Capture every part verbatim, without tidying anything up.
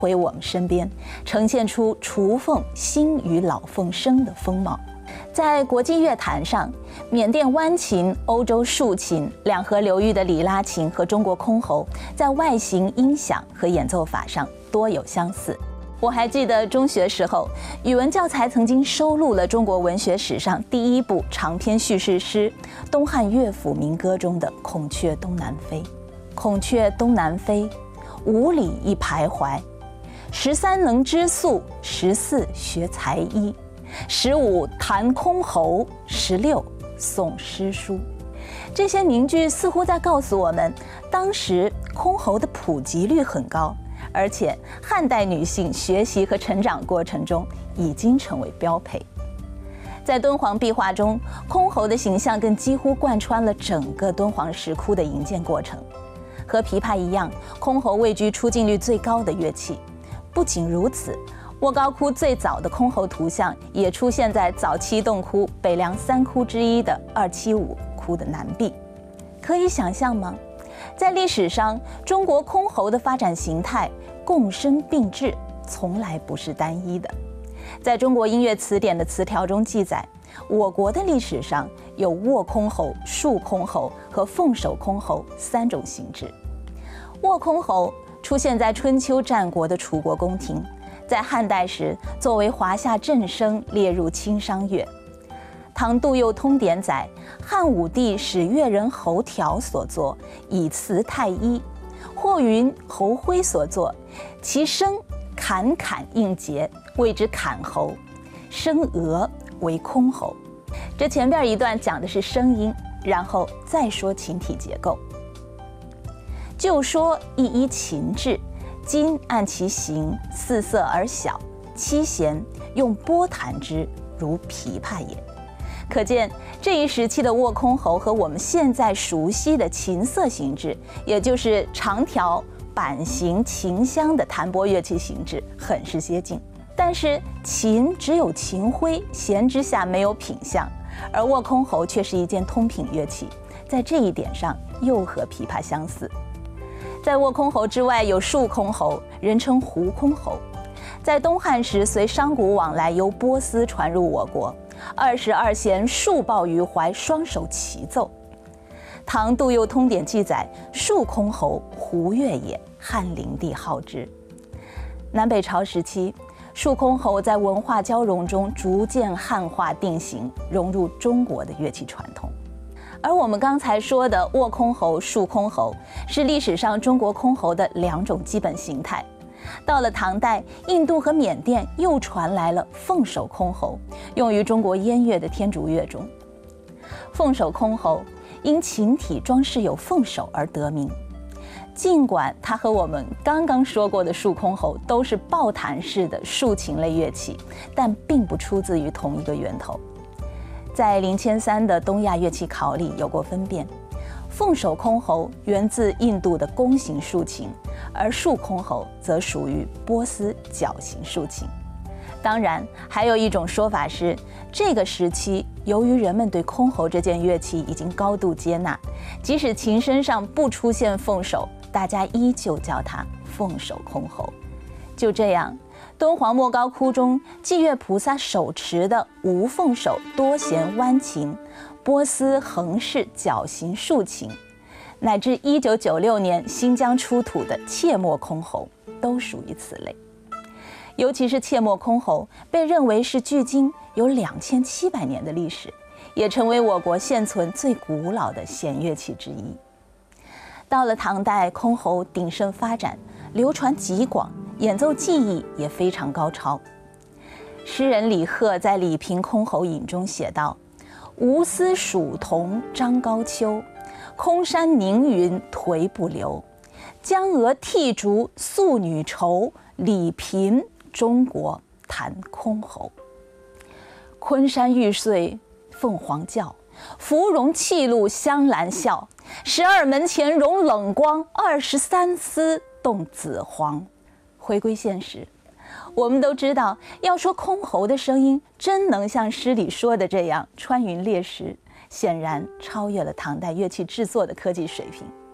回我们身边，呈现出雏凤新与老凤声的风貌。在国际乐坛上，缅甸湾琴、欧洲竖琴、两河流域的里拉琴和中国箜篌，在外形、音响和演奏法上多有相似。我还记得中学时候，语文教材曾经收录了中国文学史上第一部长篇叙事诗《东汉乐府民歌》中的《孔雀东南飞》。孔雀东南飞，五里一徘徊。十三能织素，十四学才艺，十五弹箜篌，十六诵诗书。这些名句似乎在告诉我们，当时箜篌的普及率很高，而且汉代女性学习和成长过程中已经成为标配。在敦煌壁画中，箜篌的形象更几乎贯穿了整个敦煌石窟的营建过程。和琵琶一样，箜篌位居出镜率最高的乐器。不仅如此，沃高窟最早的箜篌图像也出现在早期洞窟北凉三窟之一的二七五窟的南壁。可以想象吗？在历史上，中国箜篌的发展形态共生并治，从来不是单一的。在中国音乐词典的词条中记载，我国的历史上有握箜篌、竖箜篌和凤首箜篌三种形制。握箜篌出现在春秋战国的楚国宫廷，在汉代时作为华夏正声列入轻商乐。唐杜佑通典载，汉武帝使乐人侯条所作，以辞太医；或云侯徽所作，其声坎坎应节，谓之坎侯；声俄为箜篌。这前边一段讲的是声音，然后再说琴体结构。就说一依琴制，今按其形，四色而小，七弦用拨弹之，如琵琶也。可见这一时期的握箜篌和我们现在熟悉的琴瑟形制，也就是长条板形琴箱的弹拨乐器形制很是接近。但是琴只有琴徽，弦之下没有品相，而握箜篌却是一件通品乐器，在这一点上又和琵琶相似。在握箜篌之外有竖箜篌，人称胡箜篌，在东汉时随商贾往来由波斯传入我国，二十二弦竖抱于怀，双手齐奏。唐杜佑通典记载，竖箜篌胡乐也，汉灵帝好之。南北朝时期，竖箜篌在文化交融中逐渐汉化定型，融入中国的乐器传统。而我们刚才说的握箜篌、竖箜篌是历史上中国箜篌的两种基本形态。到了唐代，印度和缅甸又传来了凤首箜篌，用于中国燕乐的天竺乐中。凤首箜篌因琴体装饰有凤首而得名，尽管它和我们刚刚说过的竖箜篌都是抱弹式的竖琴类乐器，但并不出自于同一个源头。在林千三的《东亚乐器考》里有过分辨，凤首箜篌源自印度的弓形竖琴，而竖箜篌则属于波斯角形竖琴。当然，还有一种说法是，这个时期由于人们对箜篌这件乐器已经高度接纳，即使琴身上不出现凤首，大家依旧叫它凤首箜篌。就这样，敦煌莫高窟中祭月菩萨手持的无凤首多弦弯琴、波斯横式角形竖琴，乃至一九九六年新疆出土的切莫箜篌，都属于此类。尤其是切莫箜篌被认为是距今有两千七百年的历史，也成为我国现存最古老的弦乐器之一。到了唐代，箜篌鼎盛发展，流传极广，演奏技艺也非常高超。诗人李贺在《李平箜篌引》中写道：“吴丝蜀铜张高丘，空山凝云颓不流。江娥剔竹素女愁，李平中国弹箜篌。昆山玉碎凤凰叫，芙蓉泣露香兰笑。十二门前融冷光，二十三丝动紫黄。”回归现实，我们都知道，要说箜篌的声音真能像诗里说的这样穿云裂石，显然超越了唐代乐器制作的科技水平。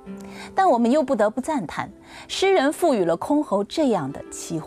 但我们又不得不赞叹，诗人赋予了箜篌这样的奇幻。